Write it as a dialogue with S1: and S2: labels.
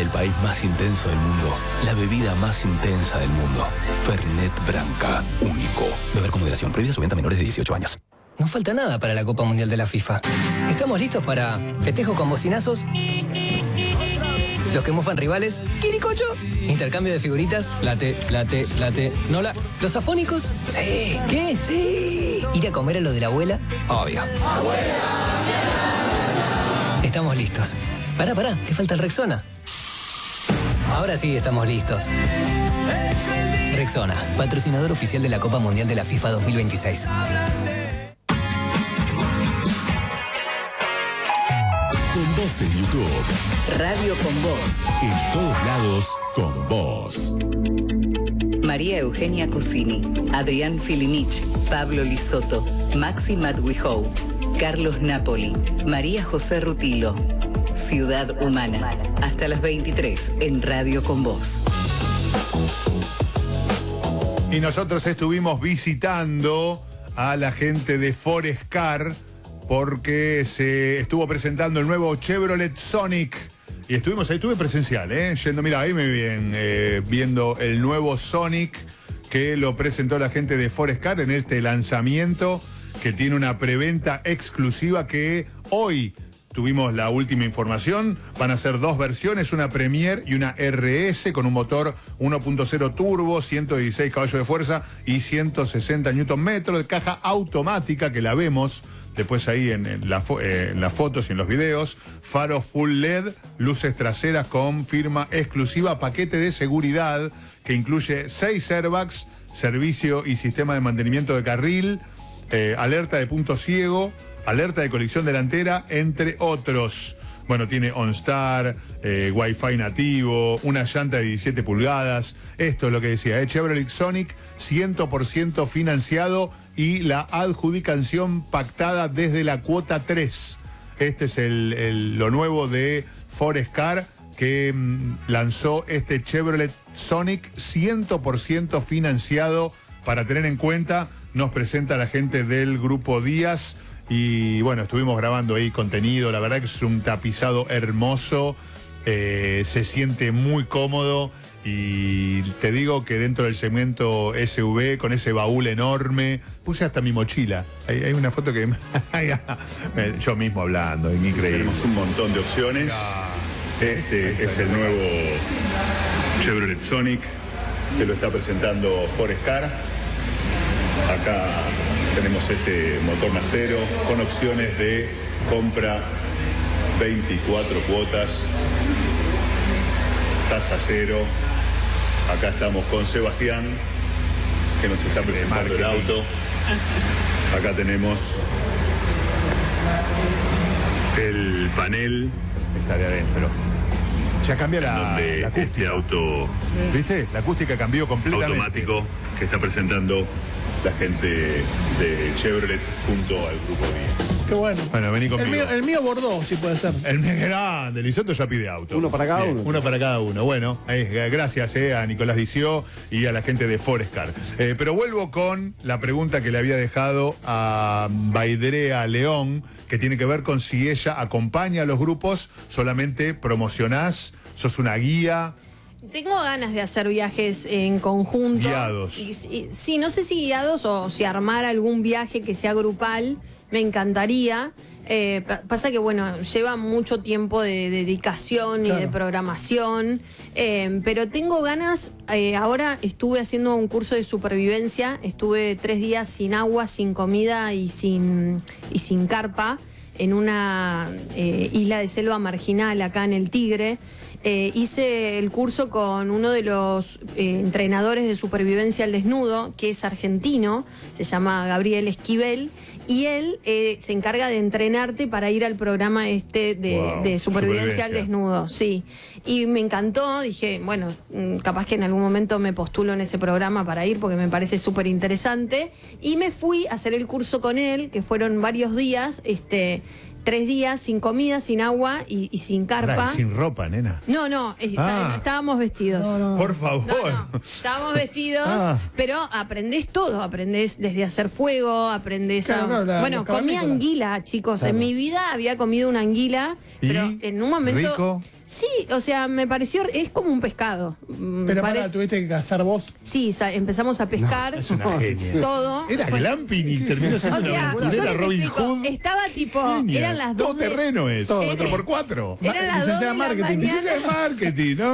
S1: país más intenso del mundo, la bebida más intensa del mundo. Fernet Branca, único. Beber con moderación, prohibida su venta a menores de 18 años.
S2: No falta nada para la Copa Mundial de la FIFA. Estamos listos para festejo con bocinazos, los que mofan rivales, quiricocho, intercambio de figuritas, late, nola, los afónicos, sí, ¿qué? Sí, ir a comer a lo de la abuela, obvio. Estamos listos. Pará, te falta el Rexona. Ahora sí estamos listos. Rexona, patrocinador oficial de la Copa Mundial de la FIFA 2026.
S3: Con vos en YouTube.
S4: Radio Con Vos.
S3: En todos lados, con vos.
S4: María Eugenia Cosini, Adrián Filinich, Pablo Lisotto, Maxi Matwijou, Carlos Napoli, María José Rutilo. Ciudad Humana. Hasta las 23 en Radio Con Vos.
S5: Y nosotros estuvimos visitando a la gente de Forescar porque se estuvo presentando el nuevo Chevrolet Sonic. Y estuvimos ahí, estuve presencial, yendo, mira, ahí me ven viendo el nuevo Sonic que lo presentó la gente de Forescar en este lanzamiento que tiene una preventa exclusiva que hoy tuvimos la última información. Van a ser dos versiones, una Premier y una RS con un motor 1.0 turbo, 116 caballos de fuerza y 160 Nm de caja automática que la vemos después ahí en las fotos y en los videos. Faros full LED, luces traseras con firma exclusiva, paquete de seguridad que incluye 6 airbags, servicio y sistema de mantenimiento de carril, alerta de punto ciego, alerta de colisión delantera, entre otros. Bueno, tiene OnStar, Wi-Fi nativo, una llanta de 17 pulgadas. Esto es lo que decía, Chevrolet Sonic 100% financiado y la adjudicación pactada desde la cuota 3. Este es lo nuevo de Forescar que lanzó este Chevrolet Sonic 100% financiado. Para tener en cuenta, nos presenta la gente del Grupo Díaz. Y bueno, estuvimos grabando ahí contenido, la verdad que es un tapizado hermoso, se siente muy cómodo y te digo que dentro del segmento SUV, con ese baúl enorme, puse hasta mi mochila, hay una foto que yo mismo hablando, es increíble. Tenemos un montón de opciones, este es el nuevo Chevrolet Sonic, que lo está presentando Forescar. Acá tenemos este motor naftalero con opciones de compra 24 cuotas, tasa cero. Acá estamos con Sebastián, que nos está presentando el auto. Acá tenemos el panel. Está de adentro. Ya cambia la acústica. Este auto, ¿viste? La acústica cambió completamente. Automático que está presentando la gente de Chevrolet junto al Grupo Díaz.
S6: Qué bueno.
S5: Bueno, vení conmigo.
S6: El mío Bordeaux, si puede ser.
S5: El mío grande, Lisotto ya pide auto.
S7: Uno para cada uno.
S5: Uno para cada uno. Bueno, gracias a Nicolás Dició y a la gente de Forescar. Pero vuelvo con la pregunta que le había dejado a Baidrea León, que tiene que ver con si ella acompaña a los grupos, solamente promocionás, sos una guía.
S8: Tengo ganas de hacer viajes en conjunto.
S5: Guiados.
S8: Sí, no sé si guiados o si armar algún viaje que sea grupal, me encantaría. Pasa que, bueno, lleva mucho tiempo de dedicación y de programación, pero tengo ganas. Ahora estuve haciendo un curso de supervivencia, estuve 3 días sin agua, sin comida y sin carpa en una isla de selva marginal acá en el Tigre. Hice el curso con uno de los entrenadores de supervivencia al desnudo, que es argentino, se llama Gabriel Esquivel, y él se encarga de entrenarte para ir al programa de supervivencia al desnudo, sí. Y me encantó, dije, bueno, capaz que en algún momento me postulo en ese programa para ir porque me parece súper interesante. Y me fui a hacer el curso con él, que fueron varios días, 3 días sin comida, sin agua y sin carpa.
S5: Pará, y sin ropa, nena.
S8: No, estábamos vestidos.
S5: Por favor.
S8: No, estábamos vestidos, pero aprendés todo, aprendés desde hacer fuego, aprendés bueno, comí anguila, chicos, en mi vida había comido una anguila, pero en un momento...
S5: ¿Rico?
S8: Sí, o sea, me pareció, es como un pescado.
S6: Pero ¿tuviste que cazar vos?
S8: Sí, empezamos a pescar.
S5: Es una genia.
S8: Todo.
S5: Era glamping y terminó siendo
S8: O sea,
S5: una aventurera
S8: yo les
S5: Robin
S8: explico,
S5: Hood.
S8: estaba tipo,
S5: Genia.
S8: eran las
S5: Todo
S8: 2 de...
S5: terreno es, 4x4.
S8: Eran las 2 de la
S6: Licenciada en marketing.
S8: mañana.
S5: Licencia de marketing, ¿no?